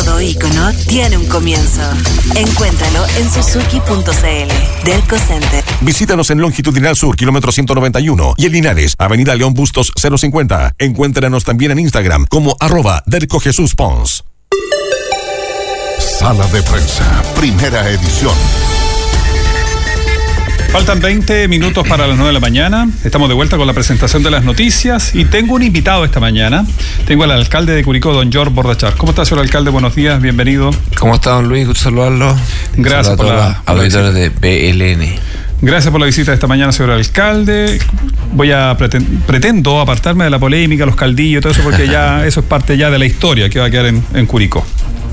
Todo ícono tiene un comienzo. Encuéntralo en suzuki.cl. Derco Center. Visítanos en Longitudinal Sur, kilómetro 191, y en Linares, Avenida León Bustos 050. Encuéntranos también en Instagram como @DercoJesusPons. Sala de Prensa, primera edición. Faltan 20 minutos para las 9 de la mañana. Estamos de vuelta con la presentación de las noticias y tengo un invitado esta mañana. Tengo al alcalde de Curicó, don George Bordachar. ¿Cómo está, señor alcalde? Buenos días, bienvenido. ¿Cómo está, don Luis? Gusto saludarlo. Gracias por la visita de BLN. Gracias por la visita de esta mañana, señor alcalde. Pretendo apartarme de la polémica, los caldillos y todo eso, porque ya eso es parte ya de la historia que va a quedar en Curicó.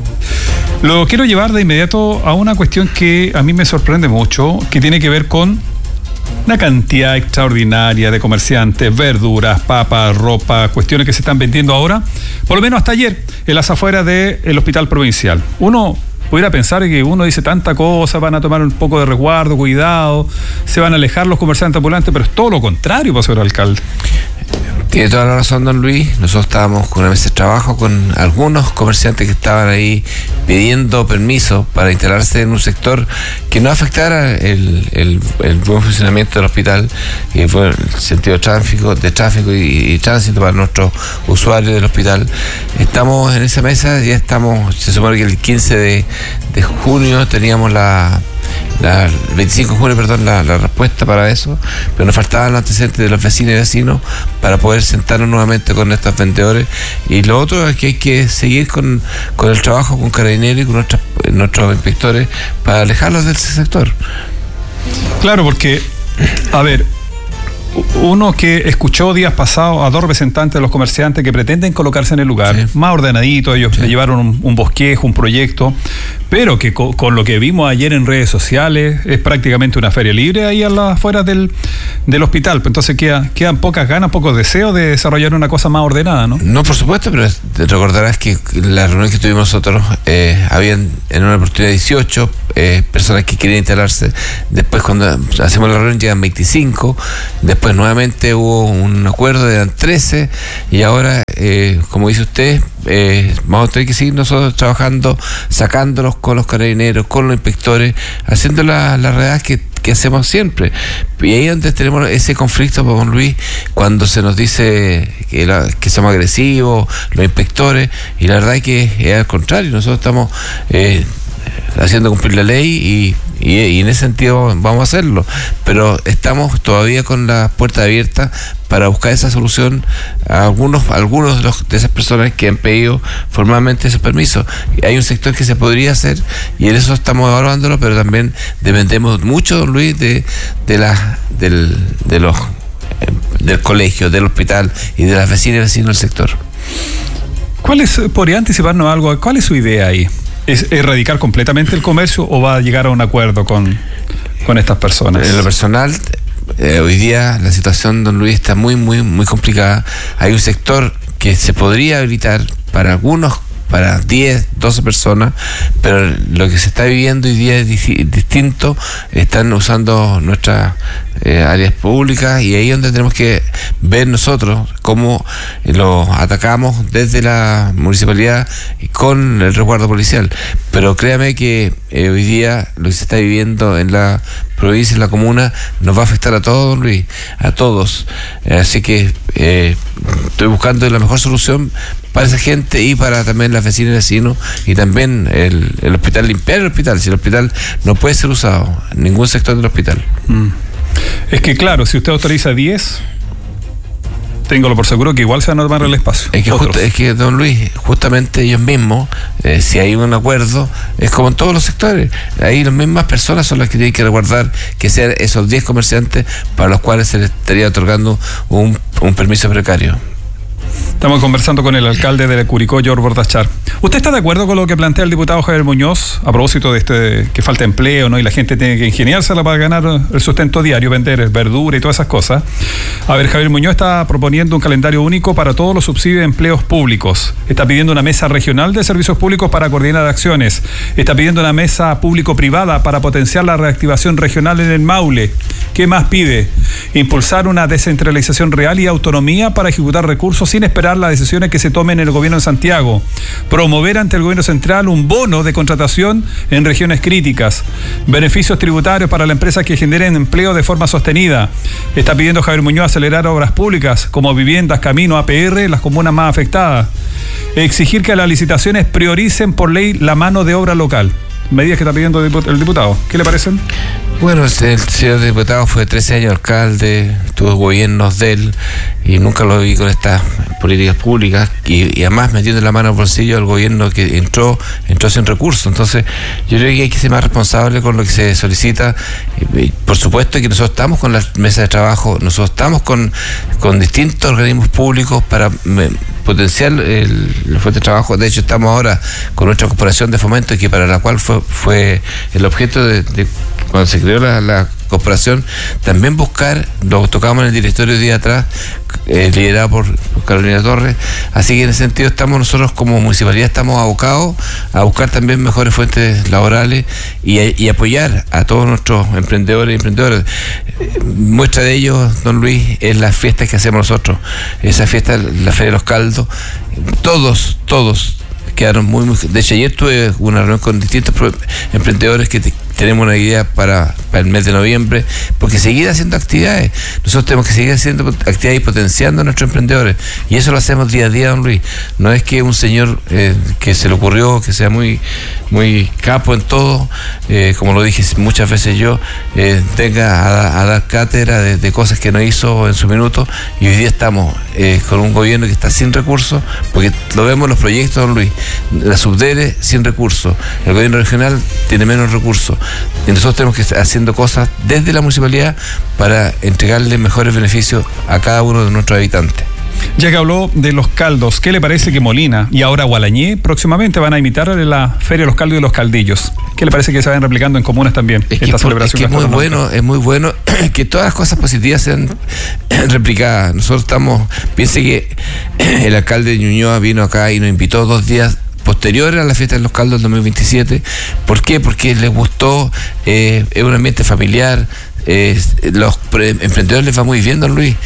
Lo quiero llevar de inmediato a una cuestión que a mí me sorprende mucho, que tiene que ver con una cantidad extraordinaria de comerciantes, verduras, papas, ropa, cuestiones que se están vendiendo ahora, por lo menos hasta ayer, en las afueras del hospital provincial. Uno pudiera pensar que uno dice tanta cosa, van a tomar un poco de resguardo, cuidado, se van a alejar los comerciantes ambulantes, pero es todo lo contrario, señor alcalde. Tiene toda la razón, don Luis. Nosotros estábamos con una mesa de trabajo con algunos comerciantes que estaban ahí pidiendo permiso para instalarse en un sector que no afectara el buen funcionamiento del hospital, que fue el sentido de tráfico y tránsito para nuestros usuarios del hospital. Estamos en esa mesa, ya estamos, se supone que el 15 de junio teníamos el 25 de junio, perdón, la respuesta para eso, pero nos faltaban los antecedentes de los vecinos y vecinos para poder sentarnos nuevamente con estos vendedores. Y lo otro es que hay que seguir con el trabajo con Carabineros y con nuestros inspectores para alejarlos del sector. Claro, porque, a ver, uno que escuchó días pasados a dos representantes de los comerciantes que pretenden colocarse en el lugar, sí, más ordenadito, ellos sí, llevaron un bosquejo, un proyecto, pero que con lo que vimos ayer en redes sociales es prácticamente una feria libre ahí a las afueras del hospital. Entonces quedan pocas ganas, pocos deseos de desarrollar una cosa más ordenada, ¿no? No, por supuesto, pero recordarás que la reunión que tuvimos nosotros, habían en una oportunidad 18 personas que querían instalarse. Después, cuando hacemos la reunión, llegan 25. Después nuevamente hubo un acuerdo, eran 13, y ahora, como dice usted, vamos a tener que seguir nosotros trabajando, sacándolos con los carabineros, con los inspectores, haciendo la realidad que hacemos siempre. Y ahí es donde tenemos ese conflicto con Luis, cuando se nos dice que somos agresivos, los inspectores, y la verdad es que es al contrario, nosotros estamos haciendo cumplir la ley y en ese sentido vamos a hacerlo, pero estamos todavía con la puerta abierta para buscar esa solución a algunos de esas personas que han pedido formalmente esos permisos. Hay un sector que se podría hacer y en eso estamos evaluándolo, pero también dependemos mucho, don Luis, del colegio, del hospital y de las vecinas y vecinos del sector. ¿Podría anticiparnos algo? ¿Cuál es su idea ahí? ¿Es erradicar completamente el comercio o va a llegar a un acuerdo con estas personas? En lo personal, hoy día la situación, don Luis, está muy, muy, muy complicada. Hay un sector que se podría habilitar para algunos, para 10, 12 personas, pero lo que se está viviendo hoy día es distinto. Están usando nuestras áreas públicas y ahí es donde tenemos que ver nosotros cómo lo atacamos desde la municipalidad y con el resguardo policial. Pero créame que hoy día lo que se está viviendo en la provincia, en la comuna, nos va a afectar a todos, don Luis, a todos. Así que estoy buscando la mejor solución para esa gente y para también las vecinas y vecinos, y también el hospital, limpiar el hospital. Si el hospital no puede ser usado en ningún sector del hospital. Es que claro, si usted autoriza 10, téngalo por seguro que igual se van a tomar el espacio. Es que don Luis, justamente ellos mismos, si hay un acuerdo, es como en todos los sectores, ahí las mismas personas son las que tienen que resguardar que sean esos 10 comerciantes para los cuales se les estaría otorgando un permiso precario. Estamos conversando con el alcalde de Curicó, George Bordachar. ¿Usted está de acuerdo con lo que plantea el diputado Javier Muñoz a propósito de que falta empleo, ¿no? Y la gente tiene que ingeniársela para ganar el sustento diario, vender verdura y todas esas cosas? A ver, Javier Muñoz está proponiendo un calendario único para todos los subsidios de empleos públicos. Está pidiendo una mesa regional de servicios públicos para coordinar acciones. Está pidiendo una mesa público-privada para potenciar la reactivación regional en el Maule. ¿Qué más pide? Impulsar una descentralización real y autonomía para ejecutar recursos sin esperar las decisiones que se tomen en el gobierno de Santiago. Promover ante el gobierno central un bono de contratación en regiones críticas. Beneficios tributarios para las empresas que generen empleo de forma sostenida. Está pidiendo Javier Muñoz acelerar obras públicas como viviendas, caminos, APR en las comunas más afectadas. Exigir que las licitaciones prioricen por ley la mano de obra local. Medidas que está pidiendo el diputado. ¿Qué le parecen? Bueno, el señor diputado fue 13 años alcalde, tuvo gobiernos de él y nunca lo vi con estas políticas públicas y además metiendo la mano al bolsillo al gobierno que entró sin recursos. Entonces yo creo que hay que ser más responsable con lo que se solicita. Por supuesto que nosotros estamos con las mesas de trabajo, nosotros estamos con distintos organismos públicos para potenciar el fuente de trabajo. De hecho, estamos ahora con nuestra corporación de fomento, que para la cual fue el objeto de cuando se creó la corporación, también buscar, lo tocamos en el directorio de día atrás, liderado por Carolina Torres. Así que en ese sentido nosotros como municipalidad estamos abocados a buscar también mejores fuentes laborales y apoyar a todos nuestros emprendedores y emprendedoras. Muestra de ello, don Luis, es las fiestas que hacemos nosotros. Esa fiesta, la Feria de los Caldos, todos quedaron muy. De hecho, ayer tuve una reunión con distintos emprendedores que tenemos una idea para el mes de noviembre, porque seguir haciendo actividades. Nosotros tenemos que seguir haciendo actividades y potenciando a nuestros emprendedores. Y eso lo hacemos día a día, don Luis. No es que un señor que se le ocurrió, que sea muy capo en todo, como lo dije muchas veces yo, venga a dar cátedra de cosas que no hizo en su minuto. Y hoy día estamos con un gobierno que está sin recursos, porque lo vemos en los proyectos, don Luis. La Subdere sin recursos, el gobierno regional tiene menos recursos. Y nosotros tenemos que estar haciendo cosas desde la municipalidad para entregarle mejores beneficios a cada uno de nuestros habitantes. Ya que habló de los caldos, ¿qué le parece que Molina y ahora Gualañé próximamente van a imitar la Feria de los Caldos y los Caldillos? ¿Qué le parece que se vayan replicando en comunas también esta celebración? Es muy bueno que todas las cosas positivas sean replicadas. Nosotros piense que el alcalde de Ñuñoa vino acá y nos invitó 2 días posteriores a la fiesta de los Caldos del 2027. ¿Por qué? Porque les gustó, es un ambiente familiar, los emprendedores les va muy bien, don Luis,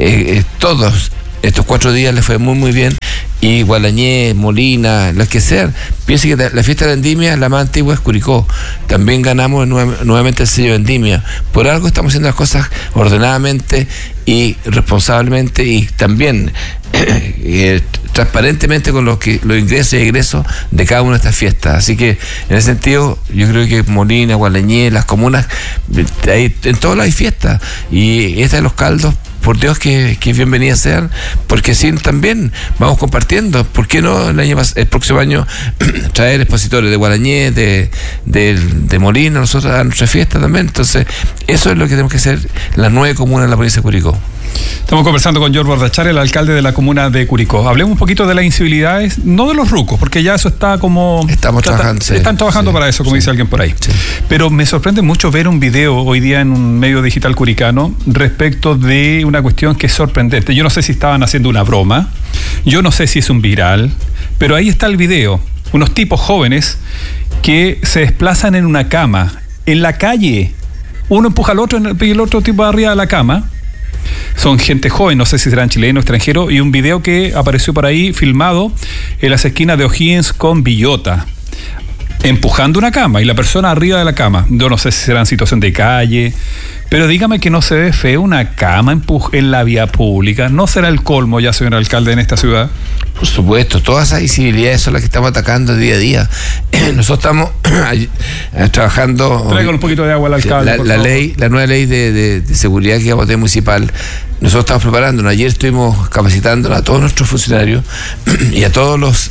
todos estos 4 días les fue muy bien, y Gualañé, Molina, las que sean. Piense que la fiesta de Vendimia, la más antigua, es Curicó. También ganamos nuevamente el sello Vendimia. Por algo estamos haciendo las cosas ordenadamente y responsablemente, y también transparentemente con los ingresos y egresos de cada una de estas fiestas. Así que en ese sentido yo creo que Molina, Gualañé, las comunas, en todas hay fiestas, y esta de los Caldos, por Dios que bienvenidas sean, porque sí, también vamos compartiendo. ¿Por qué no el próximo año traer expositores de Gualañé, de Molina, nosotros a nuestra fiesta también? Entonces, eso es lo que tenemos que hacer las 9 comunas de la provincia de Curicó. Estamos conversando con George Bordachar, el alcalde de la comuna de Curicó. Hablemos un poquito de las incivilidades, no de los rucos, porque ya eso está como... Están trabajando para eso, como dice alguien por ahí. Sí. Pero me sorprende mucho ver un video hoy día en un medio digital curicano respecto de una cuestión que es sorprendente. Yo no sé si estaban haciendo una broma, yo no sé si es un viral, pero ahí está el video. Unos tipos jóvenes que se desplazan en una cama, en la calle. Uno empuja al otro y el otro tipo arriba de la cama. Son gente joven, no sé si serán chilenos o extranjeros, y un video que apareció por ahí filmado en las esquinas de O'Higgins con Villota, empujando una cama y la persona arriba de la cama. Yo no sé si será en situación de calle, pero dígame que no se ve feo una cama en la vía pública. ¿No será el colmo ya, señor alcalde, en esta ciudad? Por supuesto, todas esas visibilidades son las que estamos atacando día a día. Nosotros estamos trabajando... Traigo un poquito de agua al alcalde, la nueva ley de seguridad que vamos a tener municipal. Nosotros estamos preparándonos. Ayer estuvimos capacitando a todos nuestros funcionarios y a todos los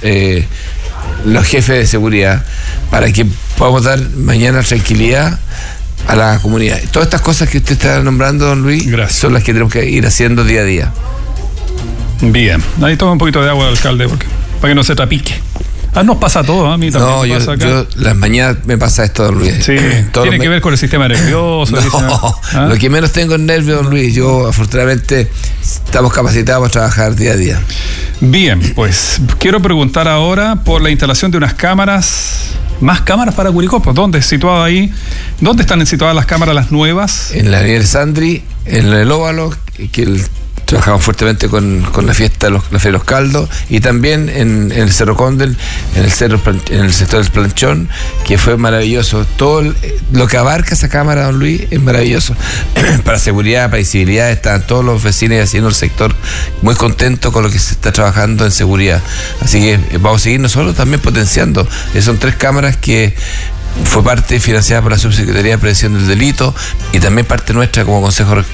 jefes de seguridad para que podamos dar mañana tranquilidad a la comunidad. Todas estas cosas que usted está nombrando, don Luis, gracias, son las que tenemos que ir haciendo día a día. Bien, ahí toma un poquito de agua, alcalde, para que no se trapique. Nos pasa todo, a mí también. No, yo las mañanas me pasa esto, don Luis. Sí, tiene que ver con el sistema nervioso. Lo que menos tengo es nervios, don Luis. Yo, afortunadamente, estamos capacitados para trabajar día a día. Bien, pues quiero preguntar ahora por la instalación de unas cámaras. Más cámaras para Curicó, pues ¿dónde situado ahí? ¿Dónde están situadas las cámaras, las nuevas? En la Ariel Sandri, en el Óvalo, que Trabajamos fuertemente con la fiesta la Feria de los Caldos, y también en el Cerro Condel, en el sector del Planchón, que fue maravilloso. Todo lo que abarca esa cámara, don Luis, es maravilloso. Para seguridad, para visibilidad, están todos los vecinos y vecinos del sector muy contentos con lo que se está trabajando en seguridad. Así que vamos a seguir nosotros también potenciando. Son 3 cámaras que fue parte financiada por la Subsecretaría de Prevención del Delito, y también parte nuestra como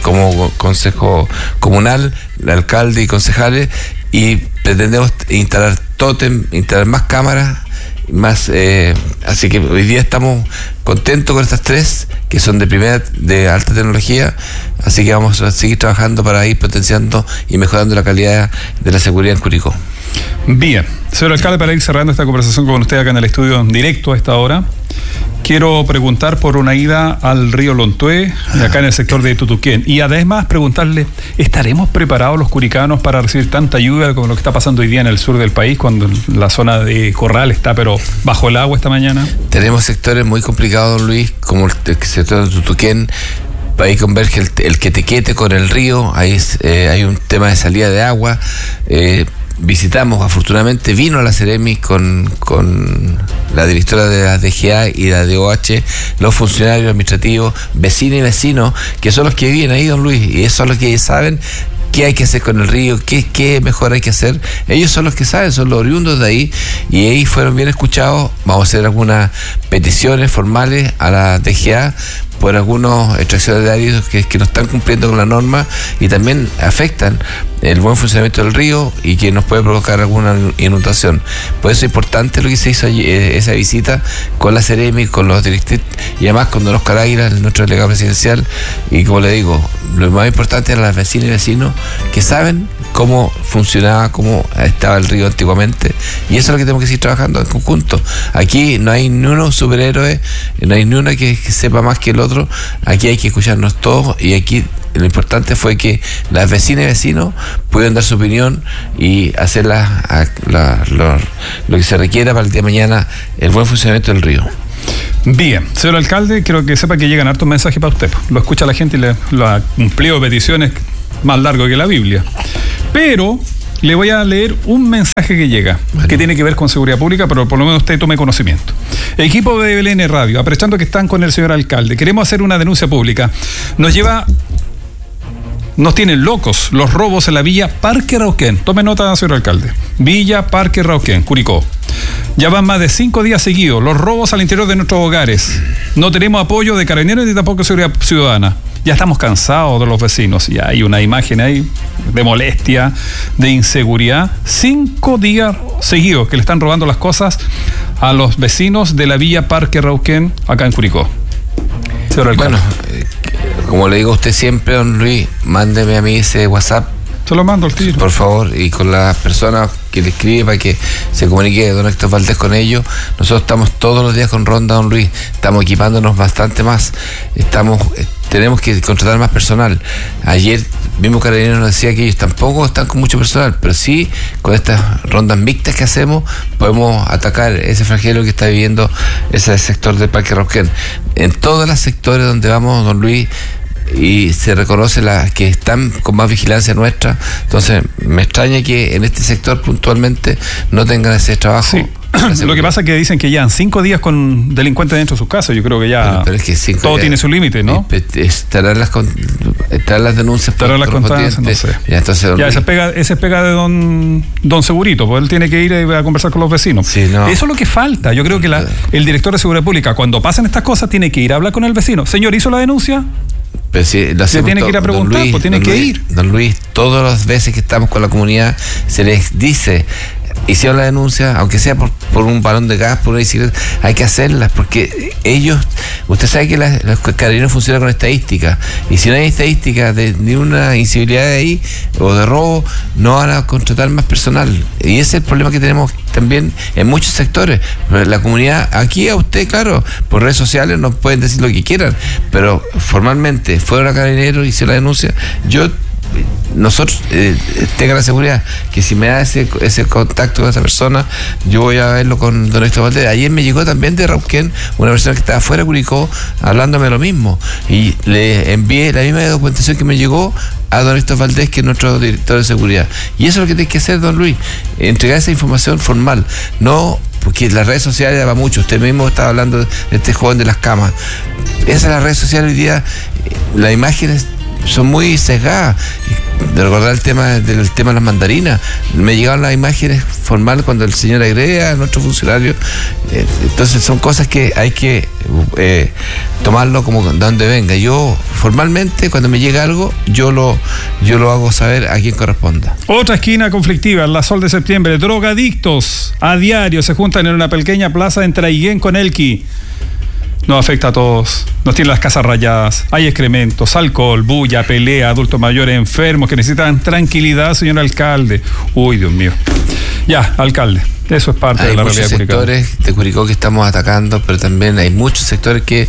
consejo comunal, el alcalde y concejales, y pretendemos instalar tótem, instalar más cámaras, más, así que hoy día estamos contentos con estas 3 que son de alta tecnología, así que vamos a seguir trabajando para ir potenciando y mejorando la calidad de la seguridad en Curicó. Bien, señor alcalde, para ir cerrando esta conversación con usted acá en el estudio en directo a esta hora, quiero preguntar por una ida al río Lontué, acá en el sector de Tutuquén, y además preguntarle, ¿estaremos preparados los curicanos para recibir tanta lluvia como lo que está pasando hoy día en el sur del país, cuando la zona de Corral está pero bajo el agua esta mañana? Tenemos sectores muy complicados, don Luis, como el sector de Tutuquén. Ahí converge el Quetequete con el río, ahí hay un tema de salida de agua. Visitamos, afortunadamente vino la Ceremi con la directora de la DGA y la DOH, los funcionarios administrativos, vecinos y vecinos, que son los que viven ahí, don Luis, y esos son los que saben qué hay que hacer con el río, qué mejor hay que hacer. Ellos son los que saben, son los oriundos de ahí, y ahí fueron bien escuchados. Vamos a hacer algunas peticiones formales a la DGA por algunos extracciones de áridos que no están cumpliendo con la norma y también afectan el buen funcionamiento del río y que nos puede provocar alguna inundación. Por eso es importante lo que se hizo esa visita con la Ceremi, con los directivos, y además con don Oscar Águila, nuestro delegado presidencial. Y como le digo, lo más importante eran las vecinas y vecinos que saben cómo funcionaba, cómo estaba el río antiguamente, y eso es lo que tenemos que seguir trabajando en conjunto. Aquí no hay ni uno superhéroe, no hay ni uno que sepa más que el otro. Aquí hay que escucharnos todos, y aquí lo importante fue que las vecinas y vecinos pudieron dar su opinión y hacer lo que se requiera para el día de mañana, el buen funcionamiento del río. Bien, señor alcalde, quiero que sepa que llegan hartos mensajes para usted. Lo escucha la gente y un pliego de peticiones más largo que la Biblia. Pero le voy a leer un mensaje que llega, que tiene que ver con seguridad pública, pero por lo menos usted tome conocimiento. Equipo de BLN Radio, aprovechando que están con el señor alcalde, queremos hacer una denuncia pública. Nos tienen locos los robos en la Villa Parque Rauquén. Tome nota, señor alcalde. Villa Parque Rauquén, Curicó. Ya van más de 5 días seguidos los robos al interior de nuestros hogares. No tenemos apoyo de carabineros ni tampoco seguridad ciudadana. Ya estamos cansados de los vecinos, y hay una imagen ahí de molestia, de inseguridad. 5 días seguidos que le están robando las cosas a los vecinos de la Villa Parque Rauquén, acá en Curicó. Bueno, como le digo a usted siempre, don Luis, mándeme a mí ese WhatsApp. Se lo mando al tiro, por favor, y con las personas que le escribe para que se comunique don Héctor Valdés con ellos. Nosotros estamos todos los días con ronda, don Luis, estamos equipándonos bastante más, tenemos que contratar más personal. Ayer mismo Carabinero nos decía que ellos tampoco están con mucho personal, pero sí con estas rondas mixtas que hacemos podemos atacar ese flagelo que está viviendo ese sector del Parque Rauquén. En todos los sectores donde vamos, don Luis, y se reconoce las que están con más vigilancia nuestra. Entonces me extraña que en este sector puntualmente no tengan ese trabajo. Sí. Lo que pasa es que dicen que ya en 5 días con delincuentes dentro de sus casas, yo creo que ya pero es que todo tiene su límite, ¿no? Estarán las denuncias, estarán las contadas, no sé. Ya, entonces, ya esa es pega de don Segurito, pues él tiene que ir a conversar con los vecinos. Sí, no. Eso es lo que falta. Yo creo que el director de Seguridad Pública, cuando pasan estas cosas, tiene que ir a hablar con el vecino. Señor, ¿hizo la denuncia? Pero si se tiene que ir a preguntar, pues tiene que ir. Don Luis, todas las veces que estamos con la comunidad se les dice, hicieron la denuncia, aunque sea por un balón de gas, por una bicicleta, hay que hacerlas, porque usted sabe que los carabineros funcionan con estadísticas, y si no hay estadísticas de ni una incivilidad de ahí o de robo, no van a contratar más personal, y ese es el problema que tenemos también en muchos sectores. La comunidad, aquí a usted, claro, por redes sociales nos pueden decir lo que quieran, pero formalmente fueron a carabineros, hicieron la denuncia. Yo nosotros tengan la seguridad que si me da ese contacto con esa persona, yo voy a verlo con don Héctor Valdés. Ayer me llegó también de Rauquén una persona que estaba fuera de Curicó hablándome lo mismo, y le envié la misma documentación que me llegó a don Héctor Valdés, que es nuestro director de seguridad. Y eso es lo que tiene que hacer, don Luis, entregar esa información formal, no porque las redes sociales va mucho. Usted mismo estaba hablando de este joven de las camas. Esas las redes sociales hoy día, las imágenes son muy sesgadas. De recordar el tema de las mandarinas, me llegaron las imágenes formales cuando el señor agrega a nuestro funcionario. Entonces son cosas que hay que tomarlo como de donde venga. Yo formalmente, cuando me llega algo, yo lo hago saber a quien corresponda. Otra esquina conflictiva, la Sol de Septiembre. Drogadictos a diario se juntan en una pequeña plaza entre Aiguén con Elqui. Nos afecta a todos, nos tienen las casas rayadas, hay excrementos, alcohol, bulla, pelea, adultos mayores enfermos que necesitan tranquilidad, señor alcalde. Uy, Dios mío. Ya, alcalde, eso es parte de la realidad de Curicó. Hay muchos sectores de Curicó que estamos atacando, pero también hay muchos sectores que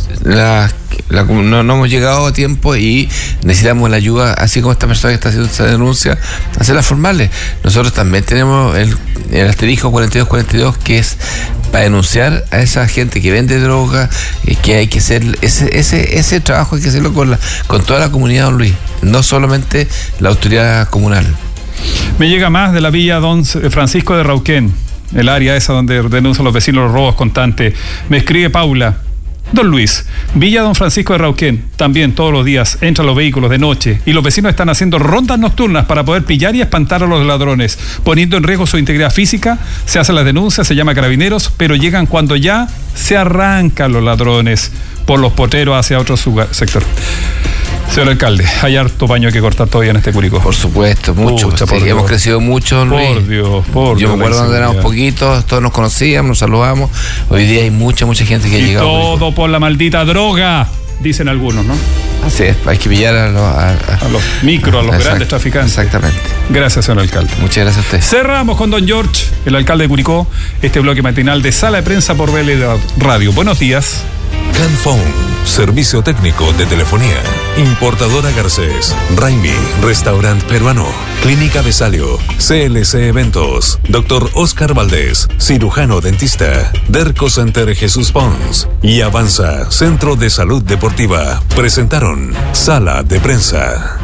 no hemos llegado a tiempo y necesitamos la ayuda, así como esta persona que está haciendo esta denuncia, hacerlas formales. Nosotros también tenemos el asterisco 4242, que es para denunciar a esa gente que vende droga, que hay que hacer ese trabajo, hay que hacerlo con toda la comunidad, don Luis, no solamente la autoridad comunal. Me llega más de la villa Don Francisco de Rauquén, el área esa donde denuncian los vecinos los robos constantes. Me escribe Paula: don Luis, Villa Don Francisco de Rauquén, también todos los días entran los vehículos de noche y los vecinos están haciendo rondas nocturnas para poder pillar y espantar a los ladrones, poniendo en riesgo su integridad física. Se hacen las denuncias, se llama Carabineros, pero llegan cuando ya se arrancan los ladrones por los potreros hacia otro sector. Señor alcalde, hay harto paño que cortar todavía en este Curicó. Por supuesto, mucho. Hemos crecido mucho, Luis. Por Dios. Yo me acuerdo cuando éramos poquitos, todos nos conocíamos, nos saludamos. Hoy día hay mucha gente que ha llegado. Todo por la maldita droga, dicen algunos, ¿no? Así es, hay que pillar a los micros, a los grandes traficantes. Exactamente. Gracias, señor alcalde. Muchas gracias a usted. Cerramos con don George, el alcalde de Curicó, este bloque matinal de Sala de Prensa por BL Radio. Buenos días. Canphone, servicio técnico de telefonía. Importadora Garcés, Raimi, restaurante peruano, Clínica Besalio, CLC Eventos, Dr. Oscar Valdés, cirujano dentista, Derco Center Jesús Pons y Avanza, Centro de Salud Deportiva, presentaron Sala de Prensa.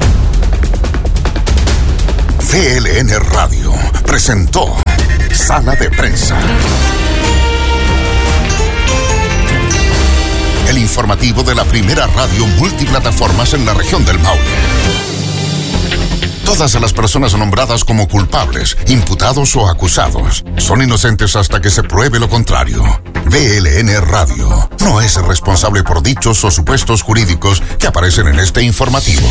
VLN Radio presentó Sala de Prensa. El informativo de la primera radio multiplataformas en la región del Maule. Todas las personas nombradas como culpables, imputados o acusados son inocentes hasta que se pruebe lo contrario. VLN Radio no es responsable por dichos o supuestos jurídicos que aparecen en este informativo.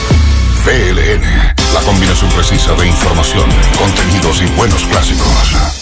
VLN, la combinación precisa de información, contenidos y buenos clásicos.